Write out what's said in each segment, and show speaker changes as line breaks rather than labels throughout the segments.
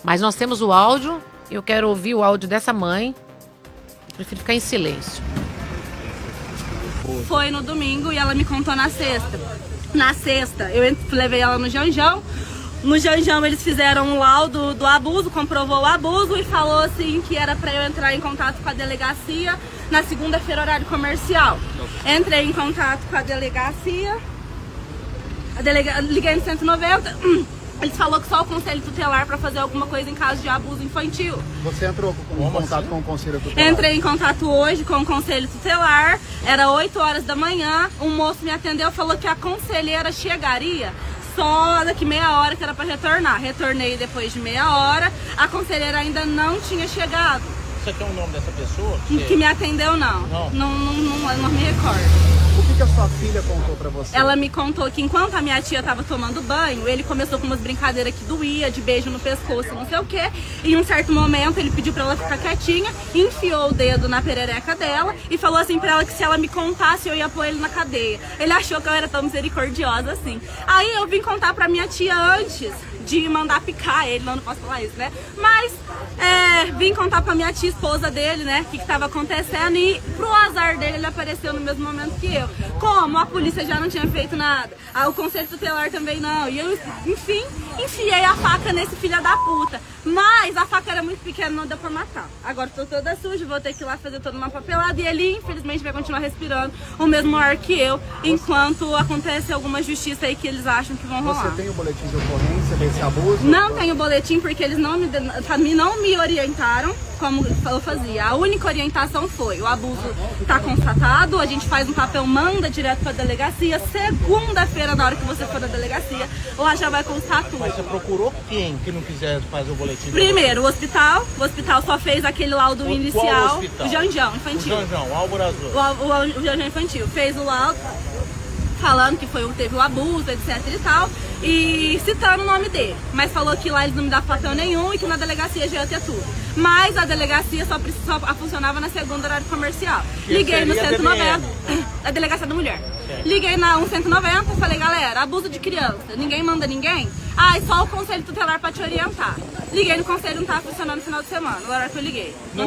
Mas nós temos o áudio, eu quero ouvir o áudio dessa mãe. Eu prefiro ficar em silêncio.
Foi no domingo e ela me contou na sexta. Na sexta, eu levei ela no Janjão. No Janjão eles fizeram um laudo do abuso, comprovou o abuso e falou assim que era para eu entrar em contato com a delegacia na segunda-feira, horário comercial. Entrei em contato com a delegacia, liguei no 190, eles falaram que só o conselho tutelar para fazer alguma coisa em caso de abuso infantil.
Você entrou em contato com o conselho tutelar?
Entrei em contato hoje com o conselho tutelar, era 8 horas da manhã, um moço me atendeu e falou que a conselheira chegaria só daqui meia hora, que era para retornar. Retornei depois de meia hora, a conselheira ainda não tinha chegado.
Você tem o nome dessa pessoa?
Que me atendeu, não. Eu não me recordo.
O que a sua filha contou pra você?
Ela me contou que enquanto a minha tia tava tomando banho, ele começou com umas brincadeiras que doía, de beijo no pescoço, não sei o quê. E em um certo momento ele pediu pra ela ficar quietinha, enfiou o dedo na perereca dela e falou assim pra ela que se ela me contasse eu ia pôr ele na cadeia. Ele achou que eu era tão misericordiosa assim. Aí eu vim contar pra minha tia antes de mandar picar ele, não posso falar isso, né? Mas vim contar pra minha tia, esposa dele, né, o que tava acontecendo e pro azar dele ele apareceu no mesmo momento que eu. Como a polícia já não tinha feito nada, o conselho tutelar também não, e eu, enfim, enfiei a faca nesse filho da puta. Mas a faca era muito pequena, não deu pra matar. Agora tô toda suja, vou ter que ir lá fazer toda uma papelada e ele, infelizmente, vai continuar respirando o mesmo ar que eu, enquanto acontece alguma justiça aí que eles acham que vão rolar.
Você tem o boletim de ocorrência desse abuso?
Não tenho boletim porque eles não me orientaram como eu fazia. A única orientação foi: o abuso está constatado, a gente faz um papel, manda direto para a delegacia. Segunda-feira, na hora que você for na delegacia, lá já vai constar tudo.
Mas você procurou quem que não quiser fazer o boletim?
Primeiro, o hospital só fez aquele laudo inicial.
Hospital?
O Janjão infantil.
O Janjão, o Álvaro Azul.
O Janjão infantil fez o laudo falando que teve o abuso, etc e tal, e citando o nome dele. Mas falou que lá eles não me davam papel nenhum e que na delegacia já ia ter tudo. Mas a delegacia só funcionava na segunda, horário comercial. Liguei no 190, a delegacia da mulher. Certo. Liguei na 190 e falei, galera, abuso de criança, ninguém manda ninguém? Só o conselho tutelar pra te orientar. Liguei no conselho, não tava funcionando no final de semana, na hora que eu liguei. Não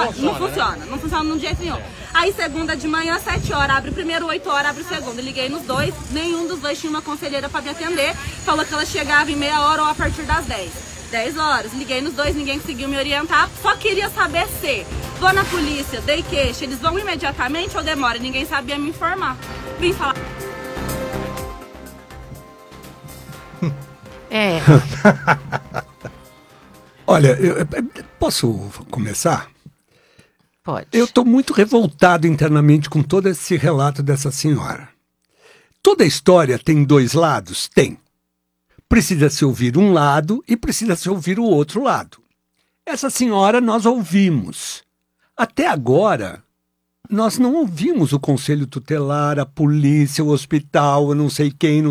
funciona de jeito nenhum. Aí segunda de manhã, 7 horas, abre o primeiro, 8 horas, abre o segundo. Liguei nos dois, nenhum dos dois tinha uma conselheira pra me atender. Falou que ela chegava em meia hora ou a partir das 10 horas. Liguei nos dois, ninguém conseguiu me orientar. Só queria saber se vou na polícia, dei queixa, eles vão imediatamente ou demora? Ninguém sabia me informar. Vim falar.
Olha, posso começar?
Pode.
Eu estou muito revoltado internamente com todo esse relato dessa senhora. Toda história tem dois lados? Tem. Precisa se ouvir um lado e precisa se ouvir o outro lado. Essa senhora nós ouvimos. Até agora, nós não ouvimos o conselho tutelar, a polícia, o hospital, não sei quem.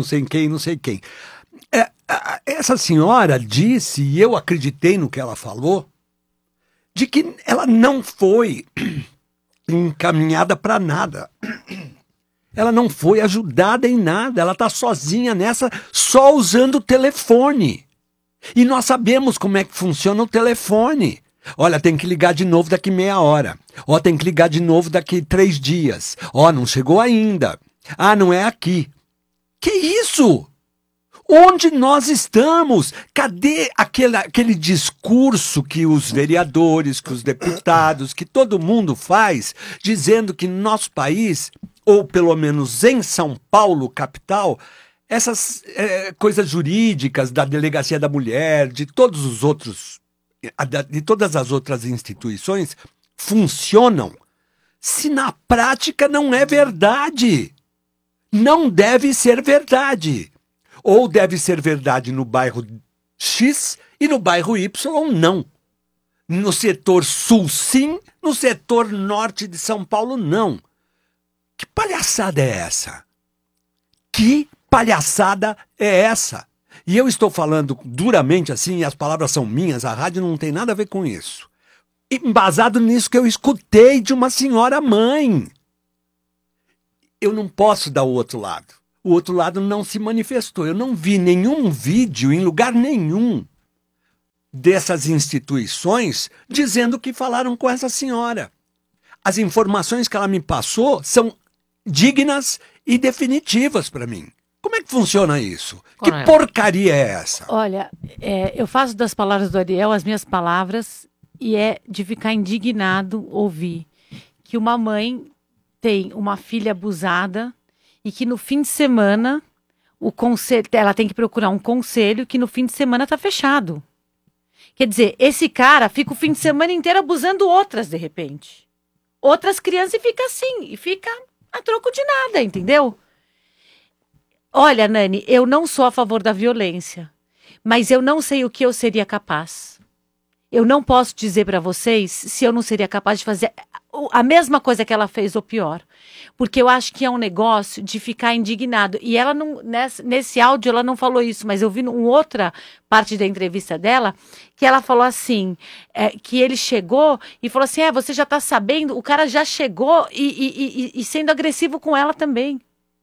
Essa senhora disse, e eu acreditei no que ela falou, de que ela não foi encaminhada para nada. Ela não foi ajudada em nada. Ela está sozinha nessa, só usando o telefone. E nós sabemos como é que funciona o telefone. Olha, tem que ligar de novo daqui meia hora. Tem que ligar de novo daqui 3 dias. Não chegou ainda. Não é aqui. Que isso? Onde nós estamos? Cadê aquele discurso que os vereadores, que os deputados, que todo mundo faz, dizendo que no nosso país, ou pelo menos em São Paulo, capital, essas coisas jurídicas da Delegacia da Mulher, de todas as outras instituições, funcionam, se na prática não é verdade? Não deve ser verdade. Ou deve ser verdade no bairro X e no bairro Y, não. No setor sul, sim. No setor norte de São Paulo, não. Que palhaçada é essa? Que palhaçada é essa? E eu estou falando duramente assim, e as palavras são minhas, a rádio não tem nada a ver com isso. Embasado nisso que eu escutei de uma senhora mãe. Eu não posso dar o outro lado. O outro lado não se manifestou. Eu não vi nenhum vídeo em lugar nenhum dessas instituições dizendo que falaram com essa senhora. As informações que ela me passou são dignas e definitivas para mim. Como é que funciona isso? Que porcaria é essa?
Olha, eu faço das palavras do Ariel as minhas palavras e é de ficar indignado ouvir que uma mãe tem uma filha abusada e que no fim de semana ela tem que procurar um conselho que no fim de semana está fechado. Quer dizer, esse cara fica o fim de semana inteiro abusando outras, de repente. Outras crianças e fica assim, e fica a troco de nada, entendeu? Olha, Nani, eu não sou a favor da violência, mas eu não sei o que eu seria capaz. Eu não posso dizer para vocês se eu não seria capaz de fazer a mesma coisa que ela fez ou pior. Porque eu acho que é um negócio de ficar indignado. E ela não, nesse áudio ela não falou isso, mas eu vi em outra parte da entrevista dela, que ela falou assim, que ele chegou e falou assim, você já tá sabendo, o cara já chegou e sendo agressivo com ela também.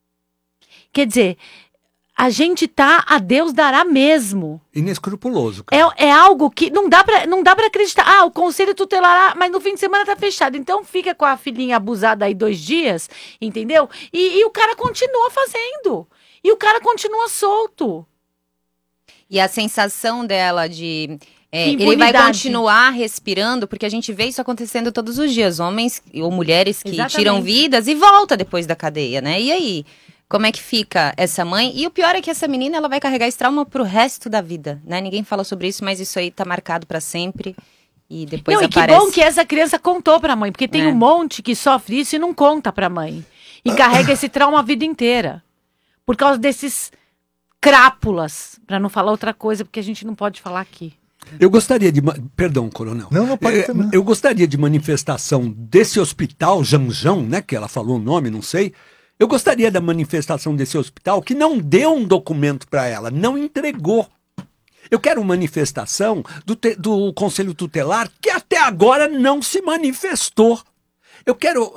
Quer dizer, a gente tá, a Deus dará mesmo.
Inescrupuloso, cara.
É algo que não dá pra acreditar. O conselho tutelar, mas no fim de semana tá fechado. Então fica com a filhinha abusada aí 2 dias, entendeu? E o cara continua fazendo. E o cara continua solto.
E a sensação dela de... ele vai continuar respirando, porque a gente vê isso acontecendo todos os dias. Homens ou mulheres que tiram vidas e volta depois da cadeia, né? E aí? Como é que fica essa mãe? E o pior é que essa menina, ela vai carregar esse trauma pro resto da vida, né? Ninguém fala sobre isso, mas isso aí tá marcado pra sempre. E depois aparece...
E que bom que essa criança contou pra mãe, porque tem um monte que sofre isso e não conta pra mãe. E carrega esse trauma a vida inteira. Por causa desses crápulas, pra não falar outra coisa, porque a gente não pode falar aqui.
Eu gostaria de... Perdão, coronel.
Não pode terminar.
Eu gostaria de manifestação desse hospital, Janjão, né? Que ela falou o nome, não sei... Eu gostaria da manifestação desse hospital que não deu um documento para ela, não entregou. Eu quero manifestação do Conselho Tutelar que até agora não se manifestou. Eu quero,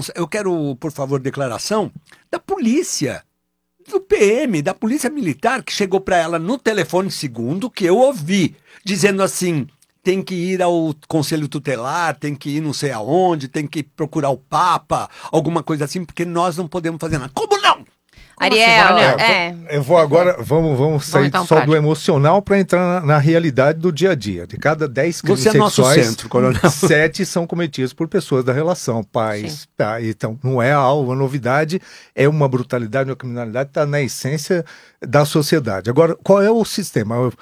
por favor, declaração da polícia, do PM, da Polícia Militar, que chegou para ela no telefone segundo, que eu ouvi, dizendo assim... Tem que ir ao Conselho Tutelar, tem que ir não sei aonde, tem que procurar o Papa, alguma coisa assim, porque nós não podemos fazer nada. Como não?
Ariel,
eu vou agora, vamos sair então, só do emocional para entrar na realidade do dia a dia. De cada 10 crimes sexuais,
nosso centro, coronel.
7 são cometidos por pessoas da relação, pais. Tá? Então, não é uma novidade, é uma brutalidade, uma criminalidade, está na essência da sociedade. Agora, qual é o sistema?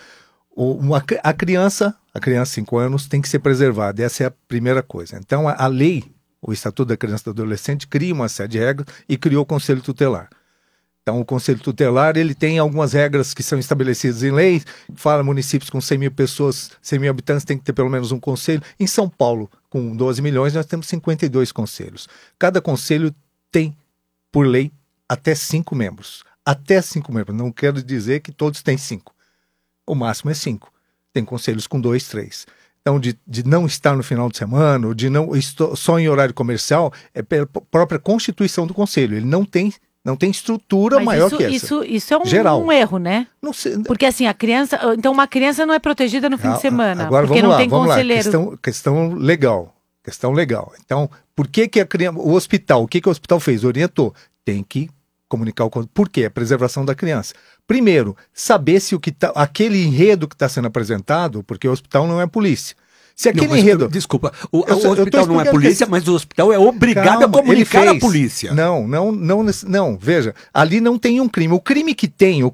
A criança de 5 anos tem que ser preservada, essa é a primeira coisa. Então a lei, o Estatuto da Criança e do Adolescente, cria uma série de regras e criou o Conselho Tutelar. Então o Conselho Tutelar, ele tem algumas regras que são estabelecidas em lei, que fala municípios com 100 mil pessoas, 100 mil habitantes tem que ter pelo menos um conselho. Em São Paulo, com 12 milhões, nós temos 52 conselhos. Cada conselho tem, por lei, até 5 membros. Até 5 membros, não quero dizer que todos têm 5. O máximo é 5. Tem conselhos com 2, 3. Então, de não estar no final de semana, ou de não só em horário comercial, é pela própria constituição do conselho. Ele não tem estrutura maior que essa.
Isso é um erro, né? Não sei. Porque assim, então uma criança não é protegida no fim de semana,
agora,
porque não tem conselheiro.
Questão legal. Então, por que o hospital, o que o hospital fez? Orientou. Tem que comunicar por quê? A preservação da criança. Primeiro, saber se aquele enredo que está sendo apresentado, porque o hospital não é polícia. Se aquele enredo...
Desculpa, o hospital não é polícia, mas o hospital é obrigado a comunicar a polícia.
Não, veja, ali não tem um crime. O crime que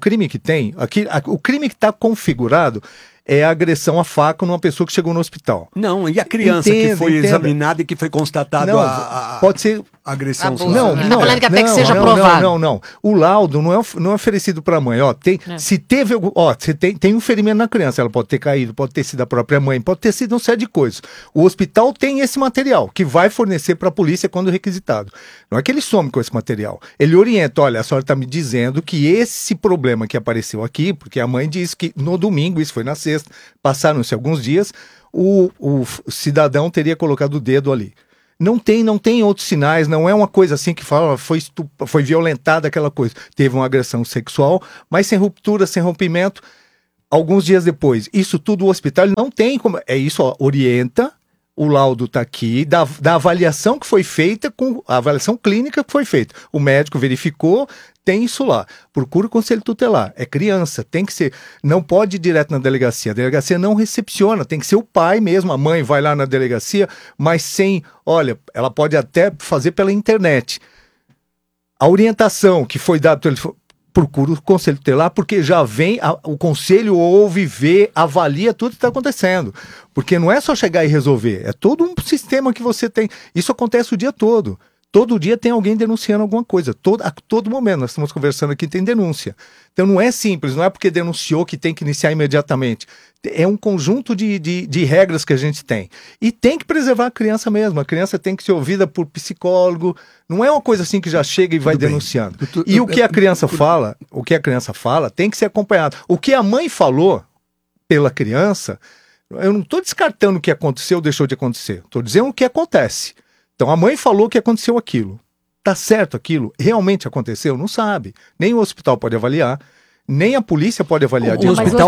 está configurado é a agressão à faca numa pessoa que chegou no hospital.
Não, e a criança que foi examinada e que foi constatado
pode ser
agressão.
Não,
falando que até que seja provado.
Não. O laudo não é oferecido para a mãe. Se tem um ferimento na criança, ela pode ter caído, pode ter sido a própria mãe, pode ter sido um série de coisas. O hospital tem esse material que vai fornecer para a polícia quando requisitado. Não é que ele some com esse material. Ele orienta, olha, a senhora está me dizendo que esse problema que apareceu aqui, porque a mãe disse que no domingo, isso foi na sexta, passaram-se alguns dias, o cidadão teria colocado o dedo ali. Não tem outros sinais, não é uma coisa assim que fala, foi violentada aquela coisa. Teve uma agressão sexual, mas sem ruptura, sem rompimento. alguns dias depois. Isso tudo o hospital não tem como... É isso, ó, orienta, o laudo está aqui, da avaliação que foi feita, com a avaliação clínica que foi feita. O médico verificou, tem isso lá. Procura o conselho tutelar. É criança, tem que ser... Não pode ir direto na delegacia. A delegacia não recepciona, tem que ser o pai mesmo. A mãe vai lá na delegacia, mas sem... Olha, ela pode até fazer pela internet. A orientação que foi dada... Procura o conselho tutelar, porque já vem, o conselho ouve, vê, avalia tudo que está acontecendo. Porque não é só chegar e resolver, é todo um sistema que você tem. Isso acontece o dia todo. Todo dia tem alguém denunciando alguma coisa. A todo momento, nós estamos conversando aqui, tem denúncia. Então não é simples, não é porque denunciou que tem que iniciar imediatamente. É um conjunto de regras que a gente tem. E tem que preservar a criança mesmo. A criança tem que ser ouvida por psicólogo. Não é uma coisa assim que já chega e vai denunciando. E o que a criança fala, tem que ser acompanhado. O que a mãe falou pela criança, eu não estou descartando o que aconteceu ou deixou de acontecer. Estou dizendo o que acontece. Então a mãe falou que aconteceu aquilo. Tá certo aquilo? Realmente aconteceu? Não sabe. Nem o hospital pode avaliar, nem a polícia pode avaliar.
O hospital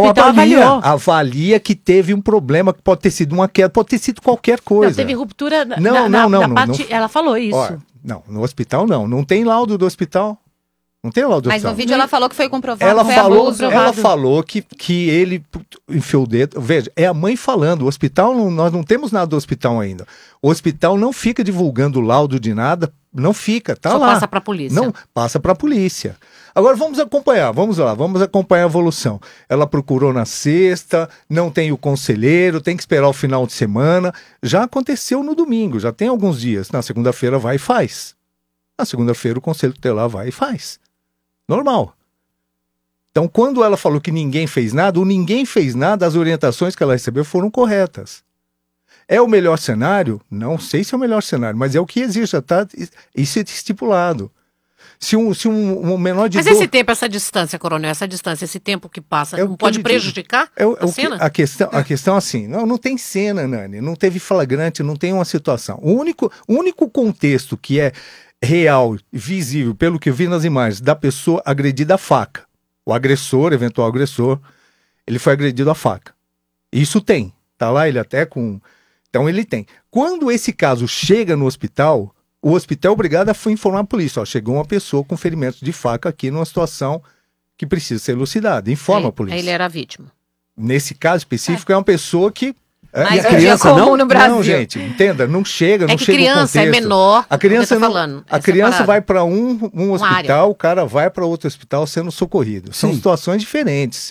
avalia que teve um problema, que pode ter sido uma queda, pode ter sido qualquer coisa.
Não, teve ruptura
da
parte... Ela falou isso.
Ó, não, no hospital não. Não tem laudo do hospital. Não tem laudo do
Mas
hospital.
no vídeo ela falou que foi comprovado.
Ela falou que ele enfiou o dedo. Veja, é a mãe falando. O hospital, nós não temos nada do hospital ainda. O hospital não fica divulgando laudo de nada. Não fica, tá
Só
lá.
passa pra polícia.
Não, passa pra polícia. Agora vamos acompanhar, vamos acompanhar a evolução. Ela procurou na sexta, não tem o conselheiro, tem que esperar o final de semana. Já aconteceu no domingo, já tem alguns dias. Na segunda-feira vai e faz. Na segunda-feira o conselho tutelar vai e faz. Normal. Então, quando ela falou que ninguém fez nada, as orientações que ela recebeu foram corretas. É o melhor cenário? Não sei se é o melhor cenário, mas é o que existe, já está isso é estipulado. Se um menor de
Mas esse tempo, essa distância, coronel, esse tempo que passa, não pode prejudicar a cena?
A questão assim, não tem cena, Nani, não teve flagrante, não tem uma situação. O único contexto que é real, visível, pelo que eu vi nas imagens, da pessoa agredida à faca. O agressor, eventual agressor, ele foi agredido à faca. Isso tem. Tá lá ele até com... Então ele tem. Quando esse caso chega no hospital, o hospital é obrigado a informar a polícia. Ó, chegou uma pessoa com ferimentos de faca aqui numa situação que precisa ser elucidada. Informa a polícia.
Ele era a vítima.
Nesse caso específico, é uma pessoa que...
Mas a criança não? No Brasil.
Não, gente, entenda, não chega, não chega o contexto.
Criança é menor.
A criança a criança vai para um hospital, o cara vai para outro hospital sendo socorrido. São situações diferentes.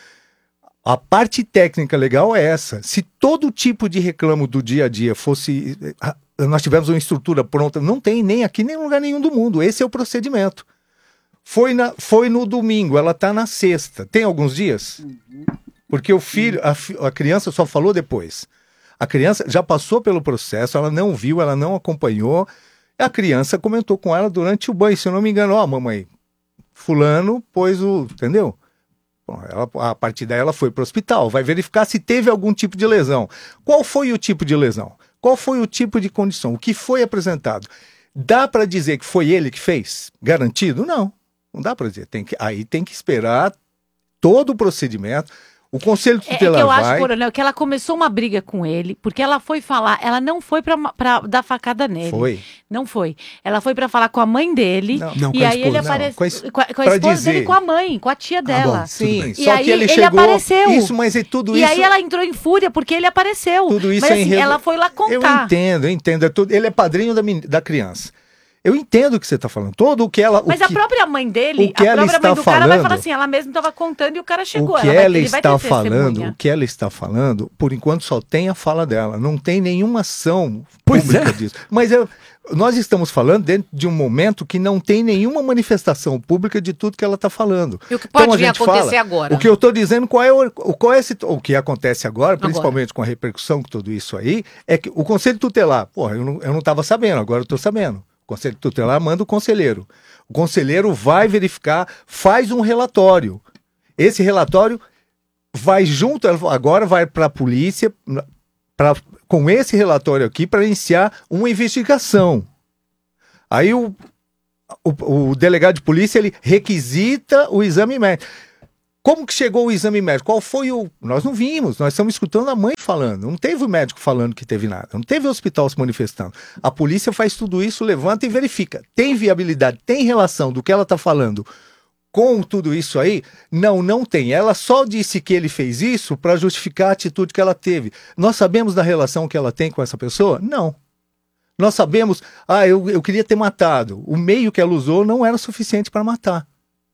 A parte técnica legal é essa. Se todo tipo de reclamo do dia a dia fosse... Nós tivemos uma estrutura pronta, não tem nem aqui, nem em lugar nenhum do mundo. Esse é o procedimento. Foi no domingo, ela está na sexta. Tem alguns dias? Porque o filho, a criança só falou depois. A criança já passou pelo processo, ela não viu, ela não acompanhou. A criança comentou com ela durante o banho, se eu não me engano, ó, mamãe, fulano pôs o... Entendeu? Bom, a partir daí ela foi para o hospital, vai verificar se teve algum tipo de lesão. Qual foi o tipo de lesão? Qual foi o tipo de condição? O que foi apresentado? Dá para dizer que foi ele que fez? Garantido? Não dá para dizer. Aí tem que esperar todo o procedimento. O conselho tutelar
eu acho, coronel, que ela começou uma briga com ele, porque ela foi falar, ela não foi pra dar facada nele.
Foi.
Não foi. Ela foi pra falar com a mãe dele, e aí ele apareceu com a esposa dele, com a mãe, com a tia dela.
Bom, sim,
e
só
aí
que ele
chegou, apareceu.
Isso, mas é tudo isso...
E aí ela entrou em fúria, porque ele apareceu.
Tudo isso
mas assim, ela foi lá contar.
Eu entendo. Ele é padrinho da criança. Eu entendo o que você está falando. Todo o que ela...
Mas a própria mãe dele, a própria mãe do cara vai falar assim, ela mesma estava contando e o cara chegou.
O que ela está falando, por enquanto só tem a fala dela. Não tem nenhuma ação pública disso. Mas nós estamos falando dentro de um momento que não tem nenhuma manifestação pública de tudo que ela está falando.
E o que pode vir a acontecer agora?
O que eu estou dizendo, o que acontece agora, principalmente com a repercussão de tudo isso aí, é que o Conselho Tutelar, porra, eu não estava sabendo, agora eu estou sabendo. O Conselho Tutelar manda o conselheiro. O conselheiro vai verificar, faz um relatório. Esse relatório vai junto, agora vai para a polícia, com esse relatório aqui, para iniciar uma investigação. Aí o delegado de polícia, ele requisita o exame médico. Como que chegou o exame médico? Qual foi o... Nós não vimos, nós estamos escutando a mãe falando. Não teve o médico falando que teve nada. Não teve o hospital se manifestando. A polícia faz tudo isso, levanta e verifica. Tem viabilidade, tem relação do que ela está falando com tudo isso aí? Não tem. Ela só disse que ele fez isso para justificar a atitude que ela teve. Nós sabemos da relação que ela tem com essa pessoa? Não. Nós sabemos, eu queria ter matado. O meio que ela usou não era suficiente para matar.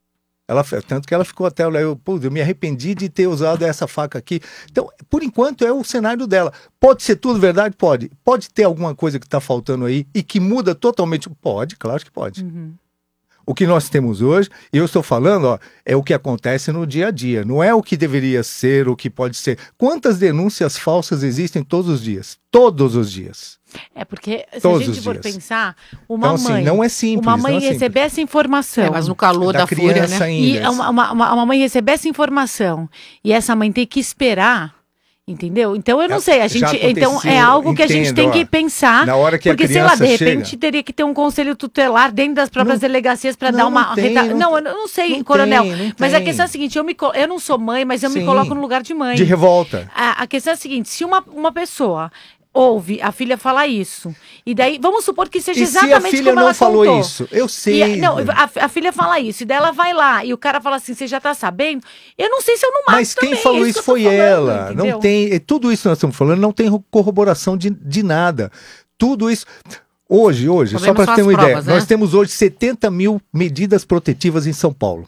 Tanto que ela ficou até, eu me arrependi de ter usado essa faca aqui. Então, por enquanto, é o cenário dela. Pode ser tudo verdade? Pode. Pode ter alguma coisa que está faltando aí e que muda totalmente? Pode, claro que pode.
Uhum.
O que nós temos hoje, e eu estou falando, é o que acontece no dia a dia. Não é o que deveria ser, o que pode ser. Quantas denúncias falsas existem todos os dias? Todos os dias.
É porque, se
todos
a gente for pensar, uma
então,
mãe...
Assim, não é simples.
Uma mãe
não é
receber essa informação...
mas no calor da fúria, né?
E uma mãe receber essa informação e essa mãe ter que esperar... Entendeu? Então eu não sei, então é algo que a gente tem que pensar,
na hora que
porque
a criança
sei lá, de repente teria que ter um conselho tutelar dentro das próprias delegacias para dar uma eu não sei, coronel, mas a questão é a seguinte, eu não sou mãe, mas eu me coloco no lugar de mãe.
De revolta.
A questão é a seguinte, se uma pessoa ouve a filha falar isso, e daí, vamos supor que seja exatamente como ela contou.
E se a filha não falou isso? Eu sei.
A filha fala isso, e daí ela vai lá, e o cara fala assim, você já tá sabendo? Eu não sei se eu não mato
Mas quem falou isso foi ela. Não tem, tudo isso que nós estamos falando não tem corroboração de nada. Tudo isso... Hoje, só para ter uma ideia, nós temos hoje 70 mil medidas protetivas em São Paulo.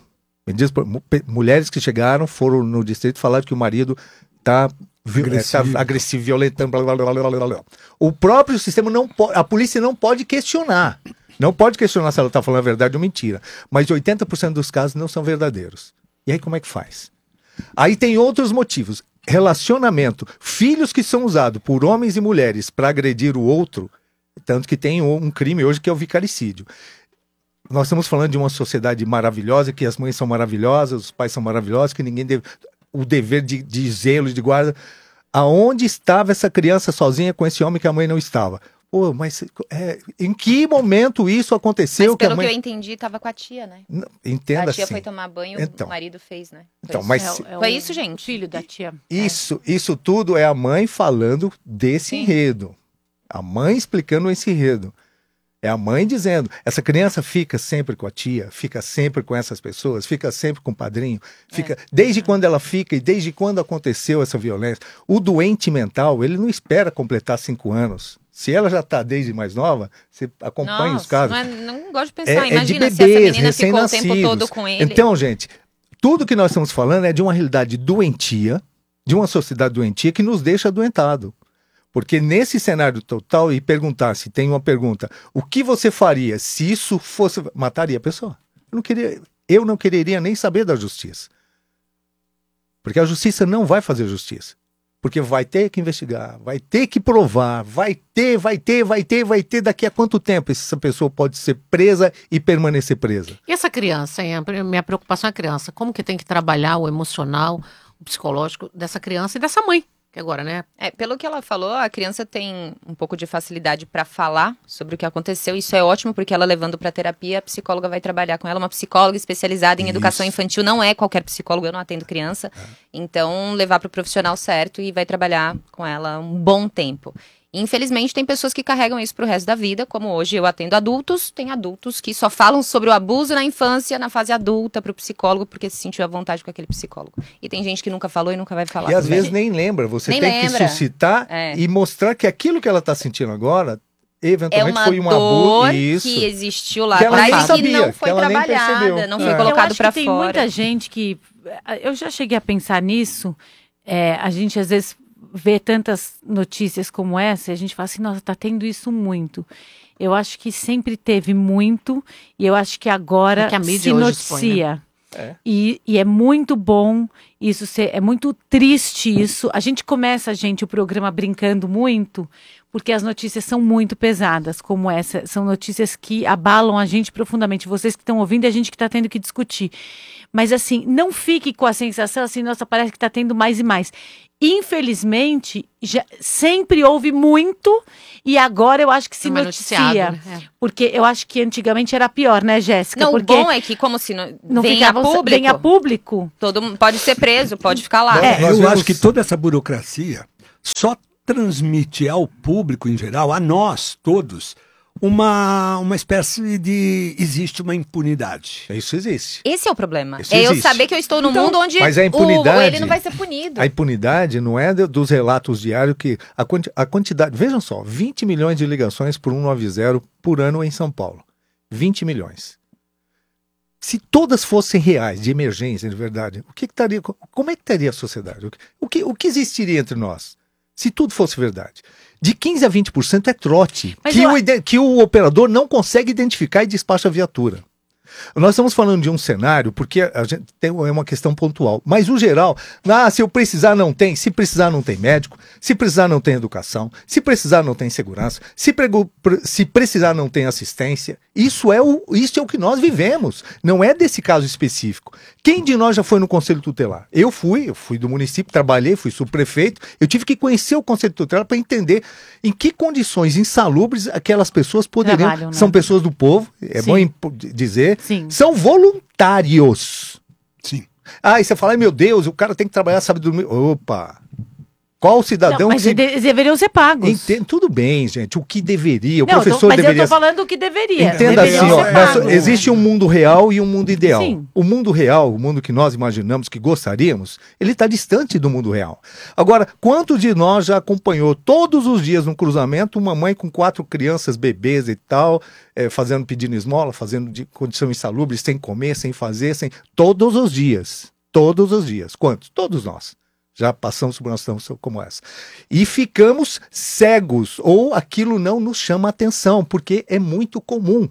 Mulheres que chegaram, foram no distrito, falaram que o marido está... agressivo, violentando, blá, blá, blá, blá, blá, blá. O próprio sistema não pode, a polícia não pode questionar. Não pode questionar se ela está falando a verdade ou mentira. Mas 80% dos casos não são verdadeiros. E aí como é que faz? Aí tem outros motivos. Relacionamento. Filhos que são usados por homens e mulheres para agredir o outro. Tanto que tem um crime hoje que é o vicaricídio. Nós estamos falando de uma sociedade maravilhosa, que as mães são maravilhosas, os pais são maravilhosos, que ninguém deve... O dever de zelo, de guarda. Aonde estava essa criança sozinha com esse homem que a mãe não estava? Pô, mas em que momento isso aconteceu?
Mas pelo que eu entendi, estava com a tia, né?
Entenda assim.
A tia foi tomar banho, o marido fez, né?
Foi isso, gente? Filho da tia.
Isso tudo é a mãe falando desse enredo. A mãe explicando esse enredo. É a mãe dizendo, essa criança fica sempre com a tia, fica sempre com essas pessoas, fica sempre com o padrinho, desde quando ela fica e desde quando aconteceu essa violência. O doente mental, ele não espera completar 5 anos. Se ela já está desde mais nova, você acompanha os casos.
Não gosto de pensar,
de
imagina
bebês,
se essa menina ficou o tempo todo com ele.
Então, gente, tudo que nós estamos falando é de uma realidade doentia, de uma sociedade doentia que nos deixa adoentado. Porque nesse cenário total, e perguntar se tem uma pergunta, o que você faria se isso fosse... Mataria a pessoa. Eu não quereria nem saber da justiça. Porque a justiça não vai fazer justiça. Porque vai ter que investigar, vai ter que provar, vai ter. Daqui a quanto tempo essa pessoa pode ser presa e permanecer presa?
E essa criança, hein? Minha preocupação é a criança. Como que tem que trabalhar o emocional, o psicológico dessa criança e dessa mãe? Que agora, né?
Pelo que ela falou, a criança tem um pouco de facilidade para falar sobre o que aconteceu. Isso é ótimo, porque ela levando para terapia, a psicóloga vai trabalhar com ela. Uma psicóloga especializada em educação infantil, não é qualquer psicólogo, eu não atendo criança. Então, levar para o profissional certo e vai trabalhar com ela um bom tempo. Infelizmente, tem pessoas que carregam isso pro resto da vida, como hoje eu atendo adultos, tem adultos que só falam sobre o abuso na infância, na fase adulta, pro psicólogo, porque se sentiu à vontade com aquele psicólogo. E tem gente que nunca falou e nunca vai falar.
E às vezes nem lembra, você tem que suscitar e mostrar que aquilo que ela tá sentindo agora, eventualmente foi um abuso. Isso.
Que existiu lá atrás e que não foi trabalhada, não foi colocado pra fora.
Tem muita gente que... Eu já cheguei a pensar nisso, a gente às vezes... ver tantas notícias como essa, a gente fala assim, nossa, tá tendo isso muito. Eu acho que sempre teve muito, e eu acho que agora se noticia. Expõe, né? E é muito bom isso é muito triste isso. A gente começa, o programa brincando muito, porque as notícias são muito pesadas, como essa. São notícias que abalam a gente profundamente. Vocês que estão ouvindo e a gente que está tendo que discutir. Mas assim, não fique com a sensação assim, nossa, parece que está tendo mais e mais. Infelizmente, sempre houve muito e agora eu acho que se noticia. Né? Porque eu acho que antigamente era pior, né, Jéssica?
Não,
porque
o bom é que como se não vem a público, todo mundo pode ser preso, pode ficar lá.
Eu acho que toda essa burocracia só transmite ao público em geral, a nós todos, uma espécie de... Existe uma impunidade.
Isso existe.
Esse é o problema. Eu saber que eu estou no mundo onde
mas a impunidade,
ele não vai ser punido.
A impunidade não é dos relatos diários que... A quantidade... Vejam só, 20 milhões de ligações por 190 por ano em São Paulo. 20 milhões. Se todas fossem reais, de emergência, de verdade, como é que estaria a sociedade? O que existiria entre nós? Se tudo fosse verdade. De 15% a 20% é trote, que o operador não consegue identificar e despacha a viatura. Nós estamos falando de um cenário, porque a gente é uma questão pontual, mas o geral, se eu precisar não tem, se precisar não tem médico, se precisar não tem educação, se precisar não tem segurança, se precisar não tem assistência, isso é o que nós vivemos, não é desse caso específico. Quem de nós já foi no Conselho Tutelar? Eu fui do município, trabalhei, fui subprefeito, eu tive que conhecer o Conselho Tutelar para entender em que condições insalubres aquelas pessoas poderiam, né? São pessoas do povo, bom dizer,
sim.
São voluntários.
Sim.
E você fala, meu Deus, o cara tem que trabalhar, sabe dormir. Opa! Qual cidadão...
Mas eles deveriam ser pagos.
Tudo bem, gente, o que deveria, professor deveria...
Mas eu tô falando o que deveria.
Entenda assim, existe um mundo real e um mundo ideal. Sim. O mundo real, o mundo que nós imaginamos, que gostaríamos, ele está distante do mundo real. Agora, quantos de nós já acompanhou todos os dias no cruzamento uma mãe com 4 crianças, bebês e tal, pedindo esmola, fazendo de condição insalubre, sem comer, sem fazer, todos os dias. Todos os dias. Quantos? Todos nós. Já passamos por uma situação como essa. E ficamos cegos, ou aquilo não nos chama atenção, porque é muito comum.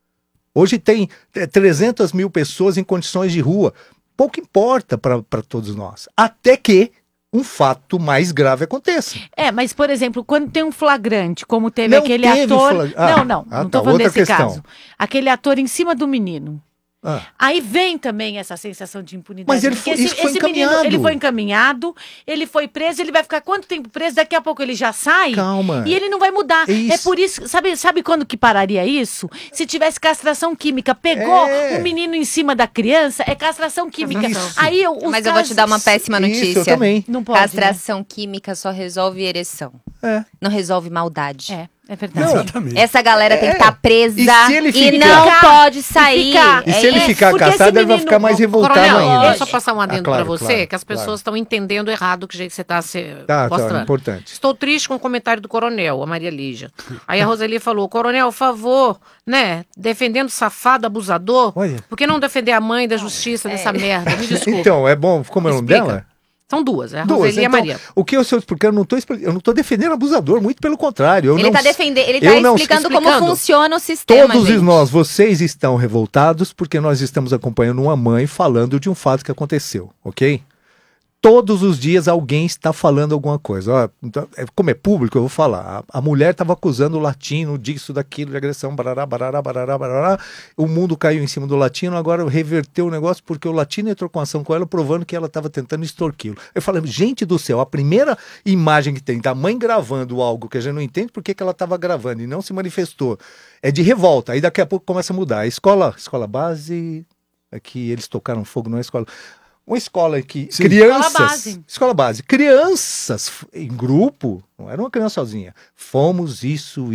Hoje tem 300 mil pessoas em condições de rua. Pouco importa para todos nós. Até que um fato mais grave aconteça.
Mas, por exemplo, quando tem um flagrante, como teve aquele ator... Não estou falando desse caso. Aquele ator em cima do menino. Aí vem também essa sensação de impunidade.
Mas isso foi encaminhado.
Menino, ele foi encaminhado, ele foi preso, ele vai ficar quanto tempo preso? Daqui a pouco ele já sai.
Calma.
E ele não vai mudar. É por isso, sabe quando que pararia isso? Se tivesse castração química, pegou o menino em cima da criança, é castração química. Aí
Mas eu vou te dar uma péssima notícia.
Isso, eu também.
Não pode,
castração química só resolve ereção. Não resolve maldade.
É verdade.
Exatamente.
Essa galera tem que estar presa e não pode sair.
E se ele ficar castrado, ele vai ficar mais revoltado ainda.
Deixa eu passar um adendo para você, que as pessoas estão entendendo errado o que você está mostrando.
Importante.
Estou triste com o comentário do coronel, a Maria Lígia. Aí a Roseli falou, coronel, por favor, defendendo safado, abusador, por que não defender a mãe da justiça dessa merda? Me desculpa.
Então, é bom, como é o nome dela?
São duas, a Roseli e a Maria.
O que eu estou explicando, eu não estou defendendo abusador, muito pelo contrário.
Ele está explicando como funciona o sistema,
Todos nós, vocês estão revoltados porque nós estamos acompanhando uma mãe falando de um fato que aconteceu, ok? Todos os dias alguém está falando alguma coisa. Então, como é público, eu vou falar. A mulher estava acusando o latino disso, daquilo, de agressão, barará, barará, barará, barará. O mundo caiu em cima do latino, agora reverteu o negócio porque o latino entrou com ação com ela, provando que ela estava tentando extorquí-lo. Eu falei, gente do céu, a primeira imagem que tem da mãe gravando algo que a gente não entende por que ela estava gravando e não se manifestou, é de revolta. Aí daqui a pouco começa a mudar. A escola base, aqui eles tocaram fogo na escola... Uma escola que escola base, crianças em grupo, não era uma criança sozinha, fomos isso.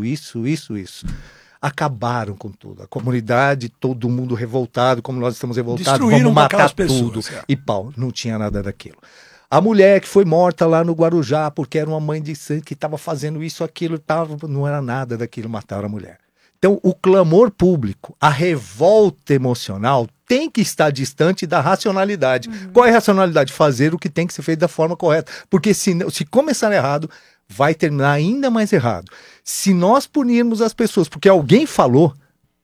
Acabaram com tudo, a comunidade, todo mundo revoltado, como nós estamos revoltados, vamos matar tudo, e pau, não tinha nada daquilo. A mulher que foi morta lá no Guarujá, porque era uma mãe de sangue que estava fazendo isso, aquilo, não era nada daquilo, mataram a mulher. Então, o clamor público, a revolta emocional tem que estar distante da racionalidade. Qual é a racionalidade? Fazer o que tem que ser feito da forma correta. Porque se começar errado, vai terminar ainda mais errado. Se nós punirmos as pessoas porque alguém falou...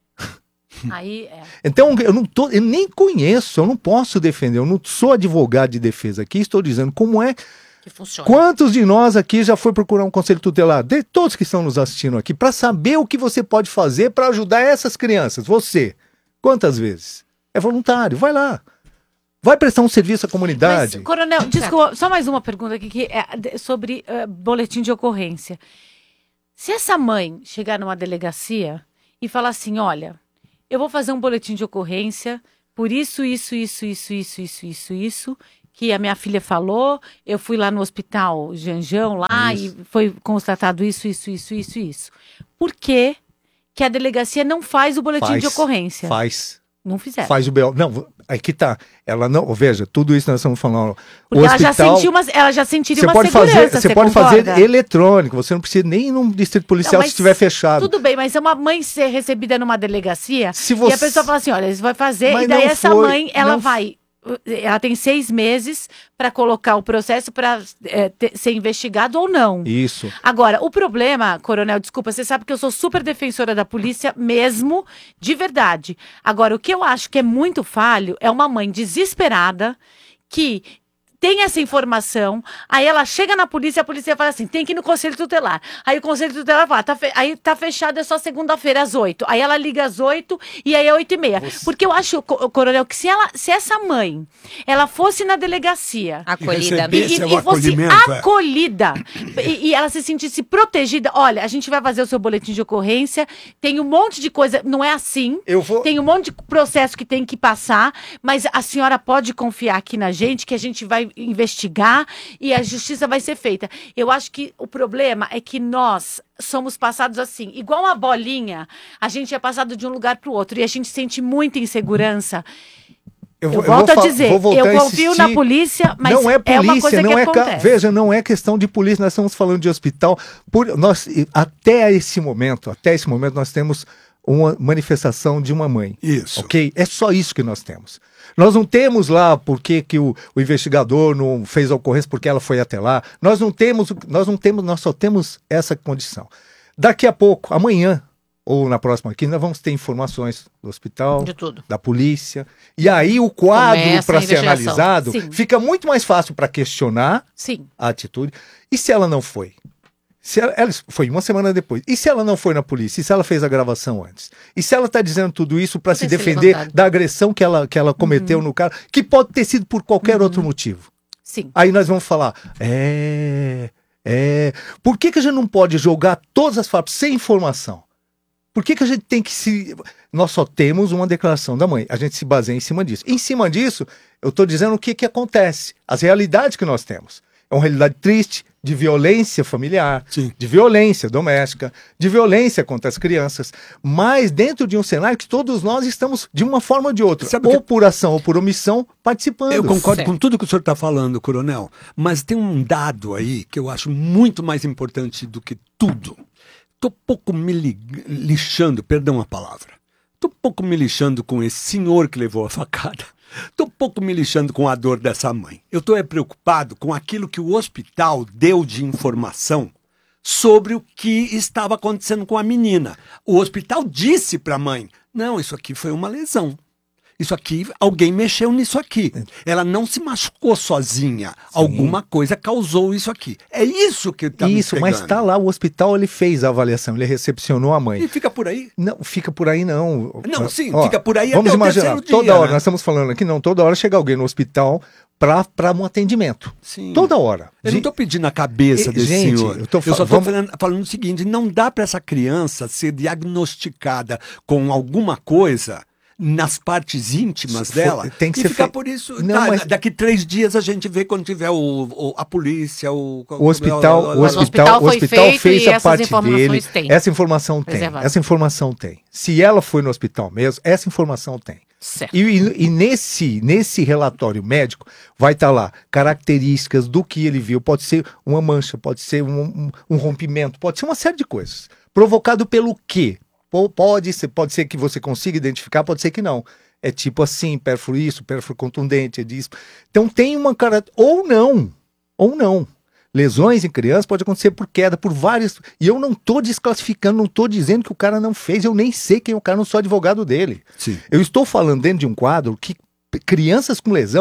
Então, eu nem conheço, eu não posso defender, eu não sou advogado de defesa aqui, estou dizendo como é
que funciona.
Quantos de nós aqui já foi procurar um conselho tutelar? De todos que estão nos assistindo aqui, para saber o que você pode fazer para ajudar essas crianças. Você, quantas vezes? É voluntário, vai lá. Vai prestar um serviço à comunidade.
Mas, Coronel, desculpa, só mais uma pergunta aqui que é sobre boletim de ocorrência. Se essa mãe chegar numa delegacia e falar assim, olha, eu vou fazer um boletim de ocorrência por isso, que a minha filha falou, eu fui lá no hospital Janjão lá e foi constatado isso. Por que a delegacia não faz o boletim de ocorrência?
Faz.
Não fizeram.
Faz o BO. Não, aí que tá. Ela não. Veja, tudo isso nós estamos falando.
Porque ela já sentiria uma segurança.
Você pode fazer eletrônico, você não precisa nem ir num distrito policial se estiver fechado.
Tudo bem, mas é uma mãe ser recebida numa delegacia e a pessoa fala assim: olha, você vai fazer,
mas
e daí essa mãe, ela vai. Ela tem 6 meses para colocar o processo para ser investigado ou não.
Isso.
Agora, o problema, Coronel, desculpa, você sabe que eu sou super defensora da polícia mesmo, de verdade. Agora, o que eu acho que é muito falho é uma mãe desesperada que tem essa informação, aí ela chega na polícia, a polícia fala assim, tem que ir no conselho tutelar. Aí o conselho tutelar fala, aí tá fechado, é só segunda-feira às 8. Aí ela liga às 8 e aí é 8h30. Porque eu acho, Coronel, que se essa mãe, ela fosse na delegacia...
Acolhida.
E fosse acolhida, e ela se sentisse protegida, olha, a gente vai fazer o seu boletim de ocorrência, tem um monte de coisa, não é assim, tem um monte de processo que tem que passar, mas a senhora pode confiar aqui na gente, que a gente vai investigar e a justiça vai ser feita. Eu acho que o problema é que nós somos passados assim, igual uma bolinha, a gente é passado de um lugar para o outro e a gente sente muita insegurança. Eu volto a dizer, eu confio na polícia, mas
não é polícia,
uma coisa
não
que
é
acontece.
Veja, não é questão de polícia, nós estamos falando de hospital. Até esse momento, nós temos uma manifestação de uma mãe.
Isso.
Ok? É só isso que nós temos. Nós não temos lá porque que o investigador não fez a ocorrência porque ela foi até lá. Nós só temos essa condição. Daqui a pouco, amanhã, ou na próxima aqui, nós vamos ter informações do hospital,
de tudo,
da polícia. E aí o quadro para ser analisado fica muito mais fácil para questionar a atitude. E se ela não foi? Ela foi uma semana depois. E se ela não foi na polícia? E se ela fez a gravação antes? E se ela está dizendo tudo isso para se defender da agressão que ela cometeu no cara, que pode ter sido por qualquer outro motivo?
Sim.
Aí nós vamos falar, por que a gente não pode jogar todas as fatos sem informação? Por que a gente tem que Nós só temos uma declaração da mãe. A gente se baseia em cima disso. Em cima disso, eu estou dizendo o que acontece. As realidades que nós temos. É uma realidade triste, de violência familiar, de violência doméstica, de violência contra as crianças, mas dentro de um cenário que todos nós estamos, de uma forma ou de outra, por ação ou por omissão, participando.
Eu concordo com tudo que o senhor está falando, Coronel, mas tem um dado aí que eu acho muito mais importante do que tudo. Estou pouco me lixando, perdão a palavra, estou pouco me lixando com esse senhor que levou a facada. Estou pouco me lixando com a dor dessa mãe. Eu estou preocupado com aquilo que o hospital deu de informação sobre o que estava acontecendo com a menina. O hospital disse para a mãe, não, isso aqui foi uma lesão. Isso aqui, alguém mexeu nisso aqui. Ela não se machucou sozinha. Alguma coisa causou isso aqui. É isso que está me pegando.
Mas está lá, o hospital ele fez a avaliação, ele recepcionou a mãe.
E fica por aí?
Não, fica por aí não.
Não, sim, fica por aí
vamos
até
imaginar,
o terceiro
toda
dia,
hora,
né?
nós estamos falando aqui, toda hora chega alguém no hospital para um atendimento.
Sim.
Toda hora.
Eu não estou pedindo a cabeça desse senhor. Eu só estou falando o seguinte, não dá para essa criança ser diagnosticada com alguma coisa nas partes íntimas dela,
tem que
e
ser
ficar por isso. Não, mas daqui 3 dias a gente vê quando tiver a polícia, o
hospital fez a parte dele. Essa informação tem. Se ela foi no hospital mesmo, essa informação tem. E nesse relatório médico vai estar lá características do que ele viu. Pode ser uma mancha, pode ser um rompimento, pode ser uma série de coisas. Provocado pelo quê? Pode ser que você consiga identificar, pode ser que não. É tipo assim, pérfuro isso, pérfuro contundente, é disso. Então tem uma cara... Ou não. Lesões em crianças pode acontecer por queda, por várias... E eu não estou desclassificando, não estou dizendo que o cara não fez, eu nem sei quem é o cara, não sou advogado dele.
Sim.
Eu estou falando dentro de um quadro que crianças com lesão,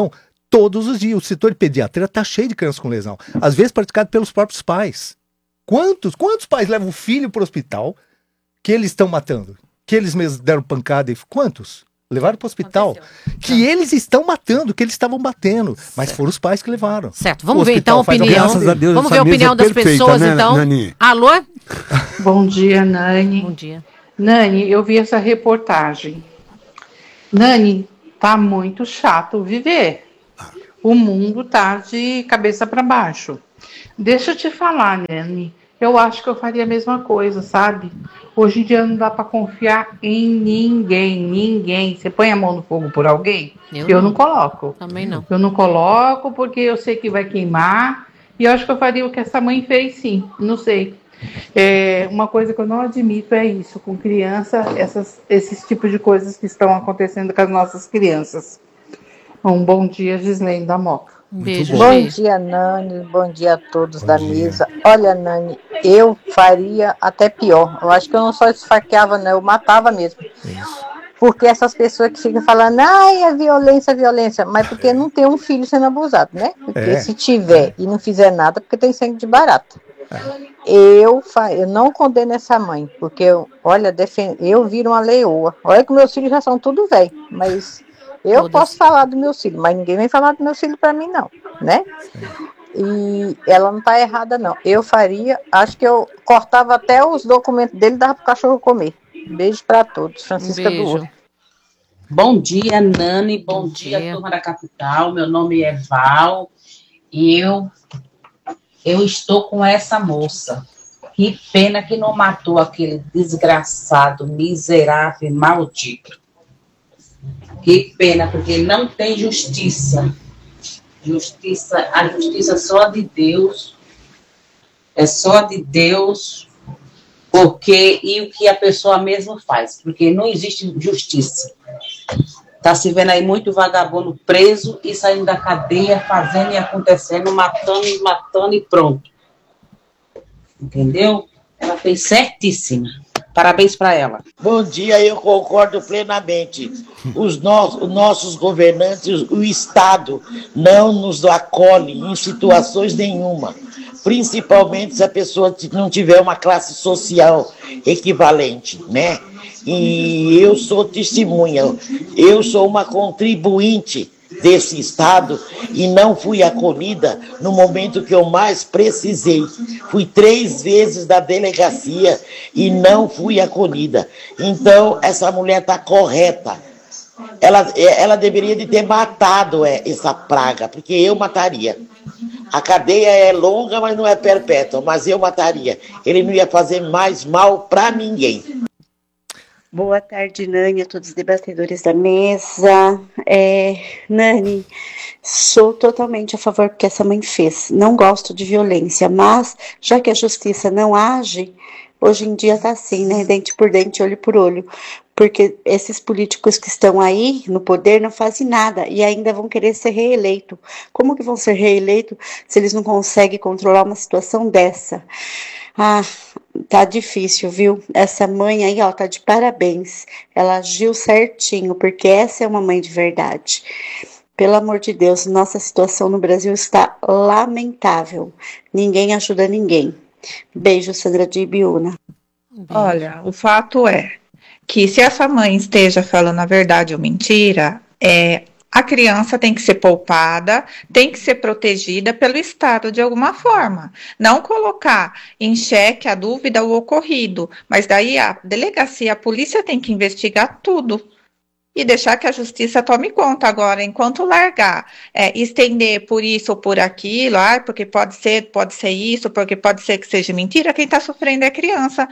todos os dias. O setor de pediatria está cheio de crianças com lesão. Às vezes praticado pelos próprios pais. Quantos pais levam o filho para o hospital que eles estão matando? Que eles mesmos deram pancada e... Quantos? Levaram para o hospital. Que eles estão matando, que eles estavam batendo. Mas foram os pais que levaram.
Certo, vamos ver então a opinião. Vamos ver a opinião das pessoas, né, então. Nani? Alô?
Bom dia, Nani.
Bom dia.
Nani, eu vi essa reportagem. Nani, tá muito chato viver. O mundo tá de cabeça para baixo. Deixa eu te falar, Nani. Eu acho que eu faria a mesma coisa, sabe? Hoje em dia não dá para confiar em ninguém. Você põe a mão no fogo por alguém? Eu não coloco.
Também não.
Eu não coloco porque eu sei que vai queimar. E eu acho que eu faria o que essa mãe fez, sim. Não sei. Uma coisa que eu não admito é isso. Com criança, esses tipos de coisas que estão acontecendo com as nossas crianças. Um bom dia, Gislene da Moca.
Um beijo.
Bom dia, Nani. Bom dia a todos da mesa. Olha, Nani, eu faria até pior. Eu acho que eu não só esfaqueava, não, eu matava mesmo. Porque essas pessoas que ficam falando, ai, é violência, mas porque não tem um filho sendo abusado, né? Porque se tiver e não fizer nada, porque tem sangue de barata. Eu não condeno essa mãe, porque eu viro uma leoa. Olha que meus filhos já são tudo velho, mas eu posso falar do meu filho, mas ninguém vem falar do meu filho pra mim, não, né? E ela não tá errada, não. Eu faria, acho que eu cortava até os documentos dele e dava pro cachorro comer. Beijo pra todos. Francisca do Ouro.
Bom dia, Nani. Bom dia, turma da capital. Meu nome é Val. E eu estou com essa moça. Que pena que não matou aquele desgraçado, miserável, maldito. Que pena, porque não tem justiça. A justiça só de Deus. É só de Deus. Porque, e o que a pessoa mesmo faz. Porque não existe justiça. Está se vendo aí muito vagabundo preso e saindo da cadeia, fazendo e acontecendo, matando e pronto. Entendeu? Ela fez certíssima. Parabéns para ela.
Bom dia, eu concordo plenamente. Os nossos governantes, o Estado, não nos acolhe em situações nenhuma. Principalmente se a pessoa não tiver uma classe social equivalente, né? E eu sou testemunha, eu sou uma contribuinte desse Estado e não fui acolhida no momento que eu mais precisei. Fui 3 vezes da delegacia e não fui acolhida. Então, essa mulher está correta. Ela deveria de ter matado essa praga, porque eu mataria. A cadeia é longa, mas não é perpétua, mas eu mataria. Ele não ia fazer mais mal para ninguém.
Boa tarde, Nani, a todos os debatedores da mesa. Nani, sou totalmente a favor do que essa mãe fez. Não gosto de violência, mas já que a justiça não age, hoje em dia está assim, né? Dente por dente, olho por olho. Porque esses políticos que estão aí no poder não fazem nada e ainda vão querer ser reeleitos. Como que vão ser reeleitos se eles não conseguem controlar uma situação dessa? Tá difícil, viu? Essa mãe aí, ó, tá de parabéns. Ela agiu certinho, porque essa é uma mãe de verdade. Pelo amor de Deus, nossa situação no Brasil está lamentável. Ninguém ajuda ninguém. Beijo, Sandra de Ibiúna.
Olha, o fato é que se essa mãe esteja falando a verdade ou mentira, a criança tem que ser poupada, tem que ser protegida pelo Estado de alguma forma. Não colocar em xeque a dúvida o ocorrido, mas daí a delegacia, a polícia tem que investigar tudo e deixar que a justiça tome conta. Agora, enquanto largar, estender por isso ou por aquilo, porque pode ser isso, porque pode ser que seja mentira, quem está sofrendo é a criança.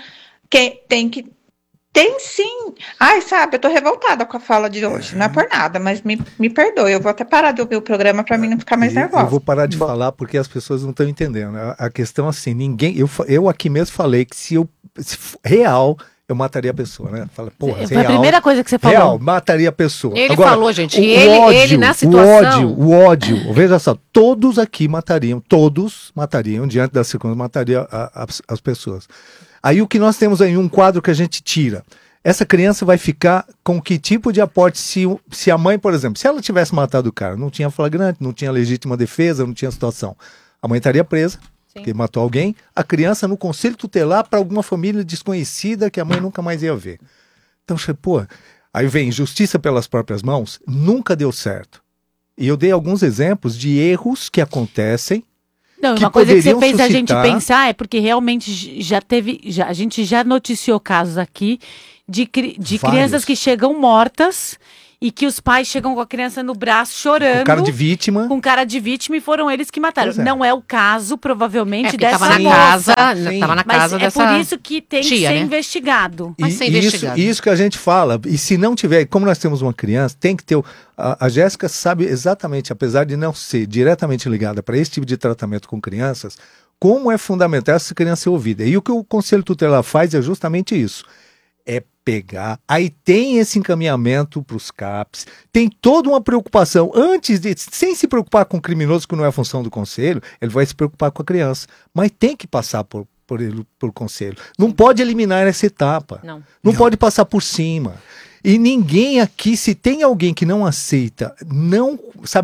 Tem sim. Eu tô revoltada com a fala de hoje. Não é por nada, mas me perdoe. Eu vou até parar de ouvir o programa para mim não ficar mais nervosa.
Eu vou parar de falar porque as pessoas não estão entendendo. A questão assim, ninguém... Eu aqui mesmo falei que se real, eu mataria a pessoa, né? Fala, porra,
foi a primeira coisa que você falou.
Real, mataria a pessoa.
Ele agora, falou, gente. Ele na situação...
O ódio. Veja só, todos matariam diante das circunstâncias, matariam as pessoas. Aí o que nós temos aí, um quadro que a gente tira. essa criança vai ficar com que tipo de aporte se a mãe, por exemplo, se ela tivesse matado o cara, não tinha flagrante, não tinha legítima defesa, não tinha situação. A mãe estaria presa, porque matou alguém, a criança no conselho tutelar para alguma família desconhecida que a mãe nunca mais ia ver. Então, pô, aí vem justiça pelas próprias mãos, nunca deu certo. E eu dei alguns exemplos de erros que acontecem.
Não, uma coisa que você fez a gente pensar é porque realmente a gente já noticiou casos aqui de crianças que chegam mortas e que os pais chegam com a criança no braço chorando. Com
cara de vítima.
Com cara de vítima e foram eles que mataram. Não é o caso, provavelmente, dessa
tava na
moça.
Tava na casa dessa
é por isso que tem que ser investigado.
Mas ser investigado. Isso que a gente fala. E se não tiver, como nós temos uma criança, tem que ter... A Jéssica sabe exatamente, apesar de não ser diretamente ligada para esse tipo de tratamento com crianças, como é fundamental essa criança ser ouvida. E o que o Conselho Tutelar faz é justamente isso. É pegar, aí tem esse encaminhamento para os CAPs, tem toda uma preocupação, sem se preocupar com o criminoso, que não é a função do conselho, ele vai se preocupar com a criança, mas tem que passar por conselho, não pode eliminar essa etapa, não pode passar por cima, e ninguém aqui, se tem alguém que não aceita, não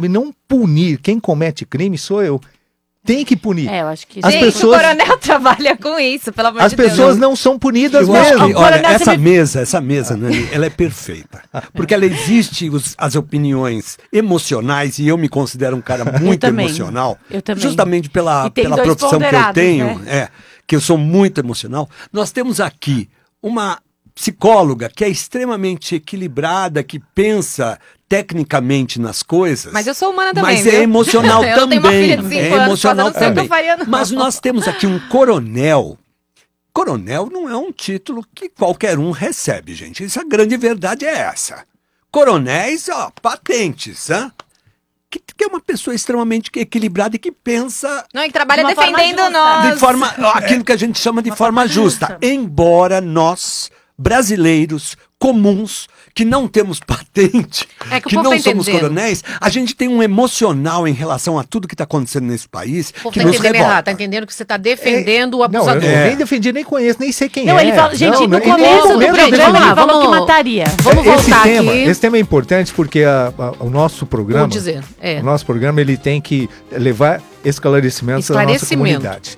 punir quem comete crime, sou eu. Tem que punir.
Eu acho que as pessoas... o coronel trabalha com isso, pelo amor de Deus.
As pessoas não são punidas mesmo.
Que, olha, essa mesa, Nani, ela é perfeita. Porque ela existe as opiniões emocionais, e eu me considero um cara muito emocional.
Eu também.
Justamente pela profissão que eu tenho, que eu sou muito emocional. Nós temos aqui uma psicóloga que é extremamente equilibrada, que pensa tecnicamente nas coisas.
Mas eu sou humana também,
mas é emocional também. É emocional também. Mas nós temos aqui um coronel. Coronel não é um título que qualquer um recebe, gente. A grande verdade é essa. Coronéis, patentes, que é uma pessoa extremamente equilibrada e que pensa...
Não, e trabalha defendendo nós.
Aquilo que a gente chama de forma justa. Embora nós, brasileiros comuns, que não temos patente, que não somos coronéis, a gente tem um emocional em relação a tudo que está acontecendo nesse país.
O povo está entendendo errado, está entendendo que você está defendendo o abusador.
Não, eu nem defendi, nem conheço, nem sei quem
Ele fala, gente, no começo do programa ele falou que mataria.
Vamos voltar aqui.
Esse tema é importante porque o nosso programa, o nosso programa, ele tem que levar esclarecimentos à nossa comunidade.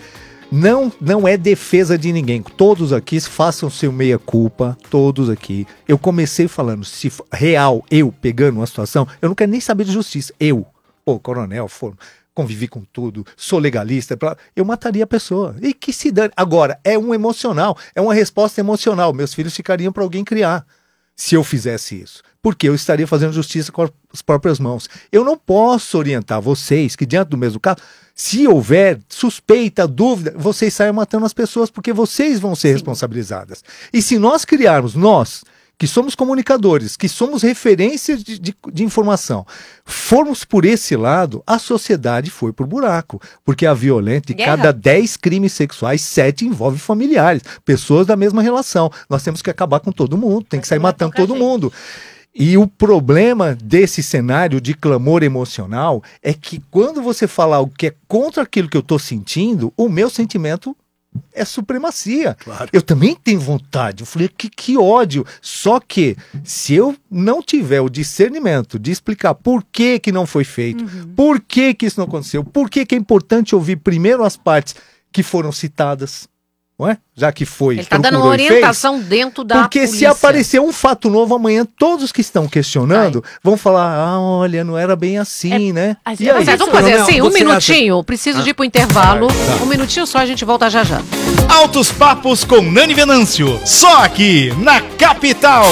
Não é defesa de ninguém. Todos aqui façam seu meia-culpa, todos aqui. Eu comecei falando, se real, eu pegando uma situação, eu não quero nem saber de justiça. Coronel, convivi com tudo, sou legalista, eu mataria a pessoa. E que se dane. Agora, é um emocional, é uma resposta emocional. Meus filhos ficariam para alguém criar, se eu fizesse isso. Porque eu estaria fazendo justiça com as próprias mãos. Eu não posso orientar vocês que, diante do mesmo caso, se houver suspeita, dúvida, vocês saiam matando as pessoas, porque vocês vão ser responsabilizadas. E se nós criarmos, nós, que somos comunicadores, que somos referências de informação, formos por esse lado, a sociedade foi por buraco. Porque a violenta, de cada 10 crimes sexuais, 7 envolve familiares, pessoas da mesma relação. Nós temos que acabar com todo mundo, tem que sair matando todo mundo. E o problema desse cenário de clamor emocional é que quando você fala algo que é contra aquilo que eu estou sentindo, o meu sentimento é supremacia. Claro. Eu também tenho vontade. Eu falei, que ódio. Só que se eu não tiver o discernimento de explicar por que não foi feito, por que isso não aconteceu, por que é importante ouvir primeiro as partes que foram citadas, não é? Já que foi.
Ele está dando uma orientação dentro da
Porque polícia. Se aparecer um fato novo amanhã, todos que estão questionando vão falar, olha, não era bem assim, né?
E aí? Vamos fazer assim, um minutinho. Preciso de ir pro intervalo. Um minutinho só, a gente volta já.
Altos Papos com Nani Venâncio. Só aqui, na Capital.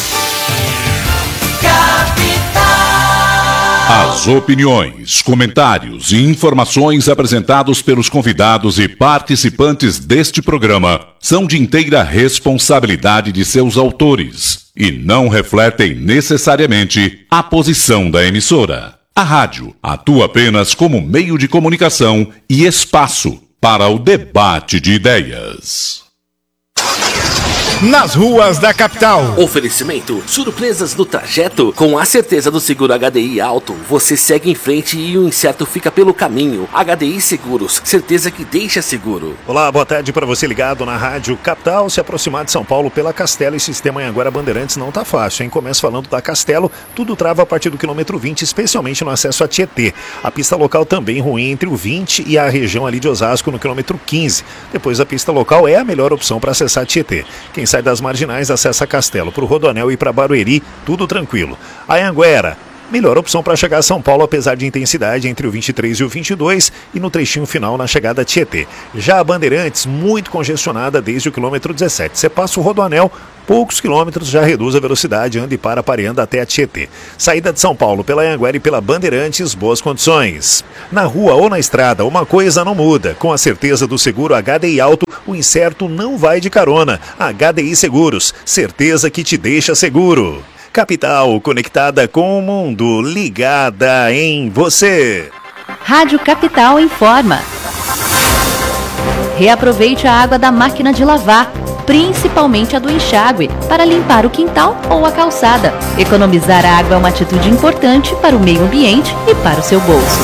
As opiniões, comentários e informações apresentados pelos convidados e participantes deste programa são de inteira responsabilidade de seus autores e não refletem necessariamente a posição da emissora. A rádio atua apenas como meio de comunicação e espaço para o debate de ideias.
nas ruas da capital.
Oferecimento, surpresas no trajeto. Com a certeza do seguro HDI Auto, você segue em frente e o incerto fica pelo caminho. HDI Seguros, certeza que deixa seguro.
Olá, boa tarde para você ligado na Rádio Capital. Se aproximar de São Paulo pela Castelo e Sistema Anhanguera Bandeirantes não tá fácil, hein? Começo falando da Castelo, tudo trava a partir do quilômetro 20, especialmente no acesso a Tietê. A pista local também ruim entre o 20 e a região ali de Osasco no quilômetro 15. Depois a pista local é a melhor opção para acessar Tietê. Quem sai das marginais acessa Castelo. Para o Rodoanel e para Barueri, tudo tranquilo. Anhanguera, melhor opção para chegar a São Paulo, apesar de intensidade entre o 23 e o 22 e no trechinho final na chegada a Tietê. Já a Bandeirantes, muito congestionada desde o quilômetro 17. Você passa o Rodoanel, poucos quilômetros já reduz a velocidade, anda e para pareando até a Tietê. Saída de São Paulo pela Anhanguera e pela Bandeirantes, boas condições. Na rua ou na estrada, uma coisa não muda. Com a certeza do seguro HDI Auto, o incerto não vai de carona. HDI Seguros, certeza que te deixa seguro. Capital, conectada com o mundo, ligada em você.
Rádio Capital informa. Reaproveite a água da máquina de lavar, principalmente a do enxágue, para limpar o quintal ou a calçada. Economizar água é uma atitude importante para o meio ambiente e para o seu bolso.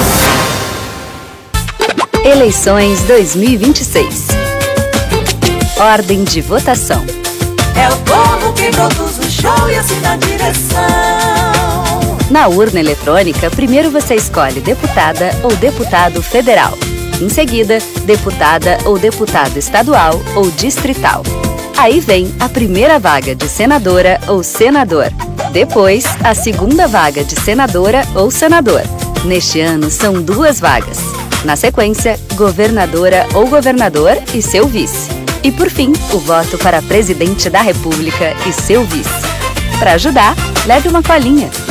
Eleições 2026. Ordem de votação.
É o povo quem produz o show e assim na direção.
Na urna eletrônica, primeiro você escolhe deputada ou deputado federal. Em seguida, deputada ou deputado estadual ou distrital. Aí vem a primeira vaga de senadora ou senador. Depois, a segunda vaga de senadora ou senador. Neste ano, são 2 vagas. Na sequência, governadora ou governador e seu vice. E por fim, o voto para presidente da República e seu vice. Para ajudar, leve uma colinha.